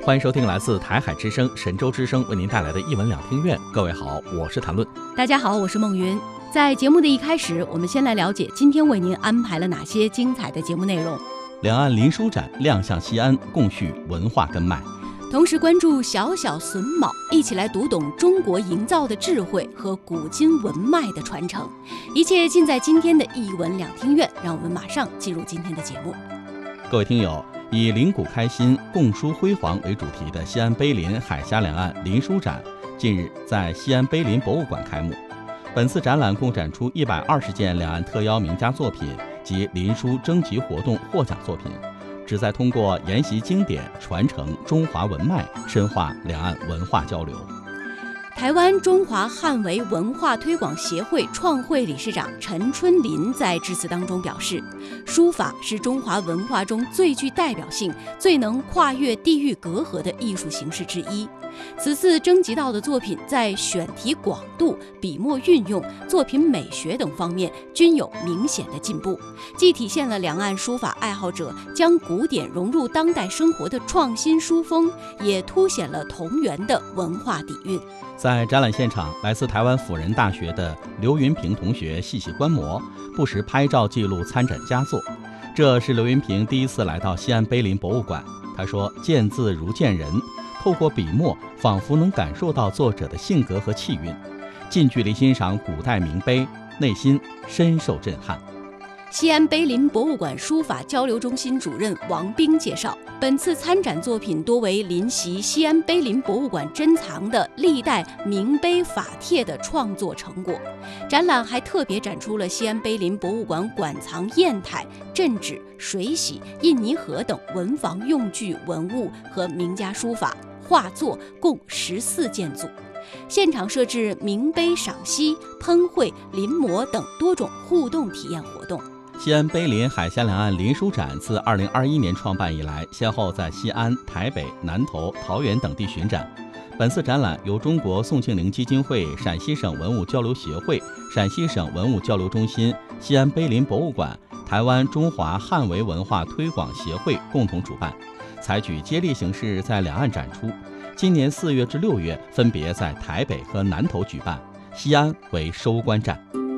欢迎收听来自台海之声、神州之声为您带来的一文两听院。各位好，我是谭论。 大家好，我是孟云。在节目的一开始，我们先来了解今天为您安排了哪些精彩的节目内容。 两岸林书展亮相西安，共叙文化根脉。 同时关注小小榫卯，一起来读懂中国营造的智慧和古今文脉的传承。一切尽在今天的一文两听院，让我们马上进入今天的节目。 各位听友，以林谷开新、共书辉煌为主题的西安碑林海峡两岸林书展近日在西安碑林博物馆开幕。本次展览共展出120件两岸特邀名家作品及林书征集活动获奖作品，旨在通过研习经典、传承中华文脉，深化两岸文化交流。 台湾中华汉维文化推广协会创会理事长陈春林在致辞当中表示，书法是中华文化中最具代表性、最能跨越地域隔阂的艺术形式之一。此次征集到的作品在选题广度、笔墨运用、作品美学等方面均有明显的进步，既体现了两岸书法爱好者将古典融入当代生活的创新书风，也凸显了同源的文化底蕴。 在展览现场，来自台湾辅仁大学的刘云平同学细细观摩，不时拍照记录参展佳作。这是刘云平第一次来到西安碑林博物馆。他说：“见字如见人，透过笔墨，仿佛能感受到作者的性格和气韵，近距离欣赏古代名碑，内心深受震撼。” 西安碑林博物馆书法交流中心主任王兵介绍，本次参展作品多为临习西安碑林博物馆珍藏的历代名碑法帖的创作成果。展览还特别展出了西安碑林博物馆馆藏砚台、镇纸、水洗、印泥盒等文房用具文物和名家书法、画作共14件组。现场设置名碑赏析、喷绘、临摹等多种互动体验活动。 西安碑林海峡两岸林书展自2021年创办以来，先后在西安、台北、南投、桃园等地巡展。本次展览由中国宋庆龄基金会、陕西省文物交流协会、陕西省文物交流中心、西安碑林博物馆、台湾中华汉维文化推广协会共同主办，采取接力形式在两岸展出。今年4月至6月分别在台北和南投举办，西安为收官站。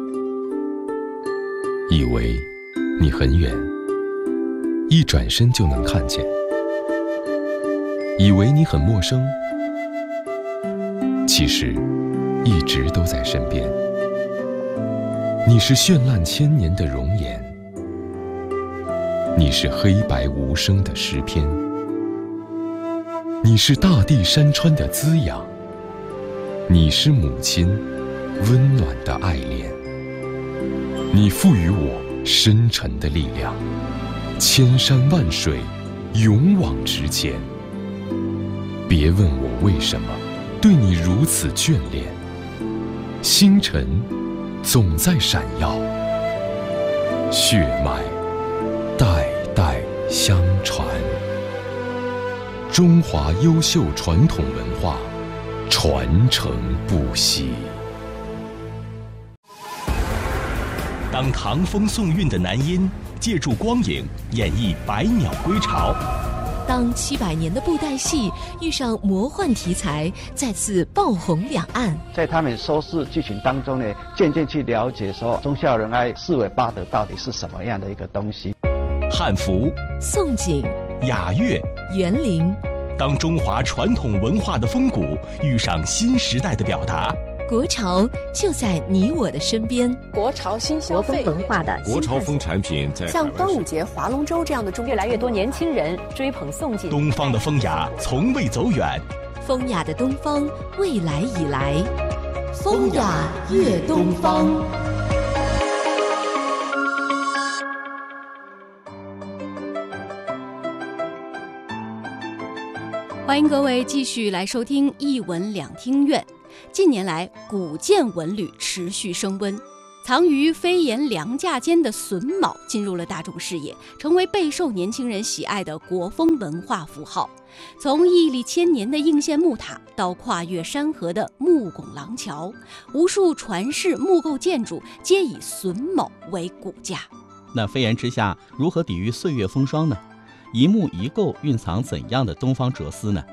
以为你很远，一转身就能看见；以为你很陌生，其实一直都在身边。你是绚烂千年的容颜，你是黑白无声的诗篇，你是大地山川的滋养，你是母亲温暖的爱恋。你赋予我深沉的力量，千山万水勇往直前。别问我为什么对你如此眷恋，星辰总在闪耀，血脉代代相传。中华优秀传统文化传承不息。 当唐风宋韵的南音借助光影演绎百鸟归巢， 当700年的布袋戏遇上魔幻题材，再次爆红两岸。 在他们收视剧情当中呢，渐渐去了解说忠孝仁爱四维八德到底是什么样的一个东西。 汉服、 宋锦、 雅乐、 园林， 当中华传统文化的风骨遇上新时代的表达。 国潮就在你我的身边。 国潮新消费， 国风文化的国潮风产品在像端午节、划龙舟这样的越来越多年轻人追捧宋锦。 东方的风雅从未走远， 风雅的东方未来已来，风雅越东方。 欢迎各位继续来收听一文两听院。近年来，古建文旅持续升温，藏于飞檐梁架间的榫卯进入了大众视野，成为备受年轻人喜爱的国风文化符号。从屹立千年的应县木塔到跨越山河的木拱廊桥，无数传世木构建筑皆以榫卯为骨架。 那飞檐之下如何抵御岁月风霜呢？一木一构蕴藏怎样的东方哲思呢？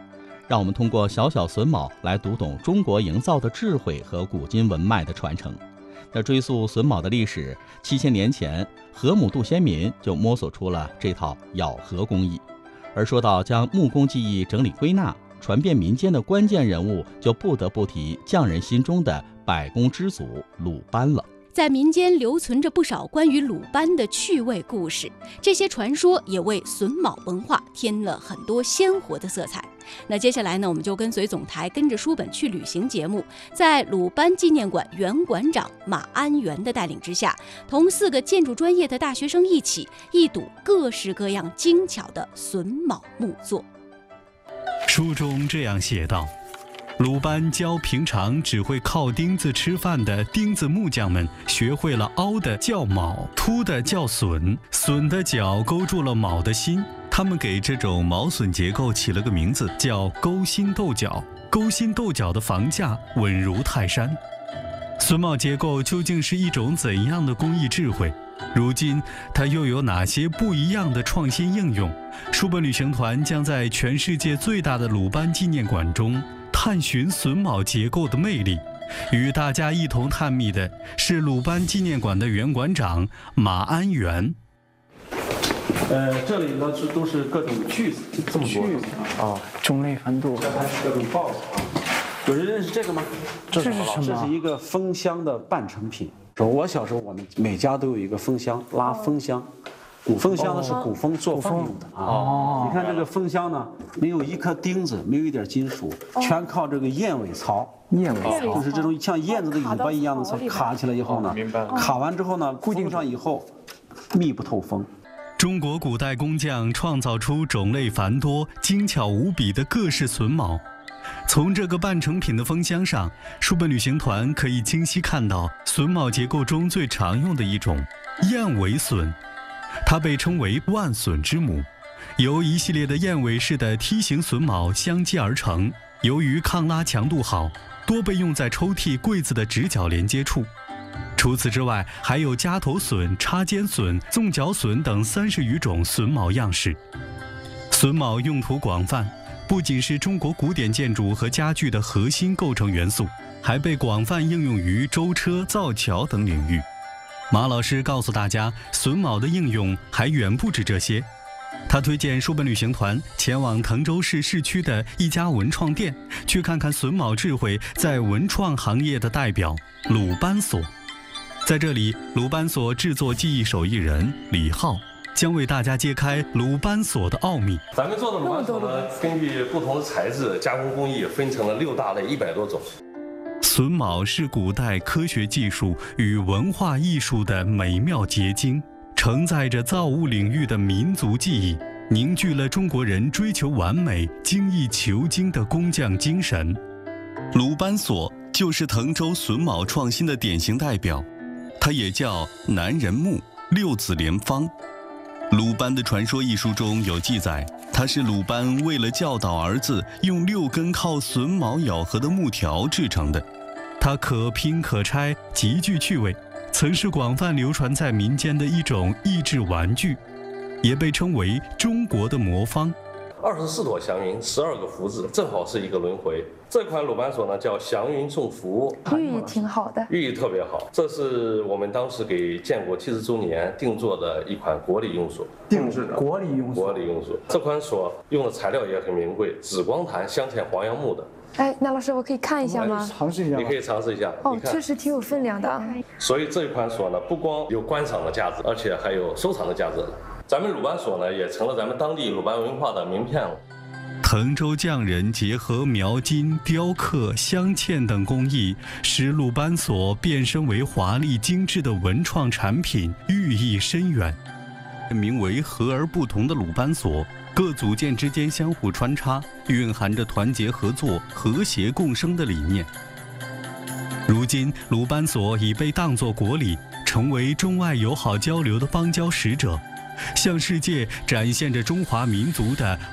让我们通过小小榫卯来读懂中国营造的智慧和古今文脉的传承。那追溯榫卯的历史，7000年前河姆渡先民就摸索出了这套咬合工艺。而说到将木工技艺整理归纳、传遍民间的关键人物，就不得不提匠人心中的百工之祖鲁班了。 在民间留存着不少关于鲁班的趣味故事，这些传说也为榫卯文化添了很多鲜活的色彩。那接下来呢，我们就跟随总台跟着书本去旅行节目，在鲁班纪念馆原馆长马安元的带领之下，同4个建筑专业的大学生一起一睹各式各样精巧的榫卯木作。 书中这样写道：鲁班教平常只会靠钉子吃饭的钉子木匠们学会了凹的叫卯，凸的叫榫，榫的角勾住了卯的心。他们给这种卯榫结构起了个名字，叫勾心斗角。勾心斗角的房价稳如泰山。榫卯结构究竟是一种怎样的工艺智慧？如今它又有哪些不一样的创新应用？书本旅行团将在全世界最大的鲁班纪念馆中探寻榫卯结构的魅力。与大家一同探秘的是鲁班纪念馆的原馆长马安元。 这里呢都是各种锯子，这么多啊， 种类繁多。 还是各种刨子。有人认识这个吗？ 这是什么？ 这是一个风箱的半成品。我小时候，我们每家都有一个风箱，拉风箱。风箱呢是鼓风做饭用的啊。你看这个风箱呢，没有一颗钉子，没有一点金属，全靠这个燕尾槽。 燕尾槽就是这种像燕子的尾巴一样的槽，卡起来以后呢，卡完之后呢，封上以后，密不透风。 中国古代工匠创造出种类繁多、精巧无比的各式榫卯。从这个半成品的风箱上，书本旅行团可以清晰看到榫卯结构中最常用的一种燕尾榫，它被称为万榫之母，由一系列的燕尾式的梯形榫卯相继而成。由于抗拉强度好，多被用在抽屉、柜子的直角连接处。除此之外，还有夹头榫、插尖榫、纵角榫等30余种榫卯样式。榫卯用途广泛，不仅是中国古典建筑和家具的核心构成元素，还被广泛应用于舟车、造桥等领域。马老师告诉大家，榫卯的应用还远不止这些。他推荐书本旅行团前往滕州市市区的一家文创店，去看看榫卯智慧在文创行业的代表鲁班所。在这里，鲁班所制作技艺手艺人李浩将为大家揭开鲁班所的奥秘。 咱们做的鲁班所呢，根据不同的材质加工工艺分成了6大类100多种。 榫卯是古代科学技术与文化艺术的美妙结晶，承载着造物领域的民族记忆，凝聚了中国人追求完美、精益求精的工匠精神。鲁班所就是滕州榫卯创新的典型代表，它也叫南人木、6子连方。鲁班的传说一书中有记载，它是鲁班为了教导儿子，用6根靠榫卯咬合的木条制成的。它可拼可拆，极具趣味，曾是广泛流传在民间的一种益智玩具，也被称为中国的魔方。 24朵祥云，12个福字，正好是一个轮回。这款鲁班锁呢叫祥云送福， 寓意挺好的， 寓意特别好。这是我们当时给建国70周年定做的一款国礼用锁， 定制的国礼用锁。 这款锁用的材料也很名贵，紫光檀镶嵌黄杨木的。 哎，那老师我可以看一下吗？ 尝试一下。 你可以尝试一下。 哦，确实挺有分量的啊。 所以这款锁呢，不光有观赏的价值，而且还有收藏的价值。咱们鲁班锁呢，也成了咱们当地鲁班文化的名片了。 滕州匠人结合描金、雕刻、镶嵌等工艺，使鲁班锁变身为华丽精致的文创产品，寓意深远。名为和而不同的鲁班锁，各组件之间相互穿插，蕴含着团结合作、和谐共生的理念。如今，鲁班锁已被当作国礼，成为中外友好交流的邦交使者，向世界展现着中华民族的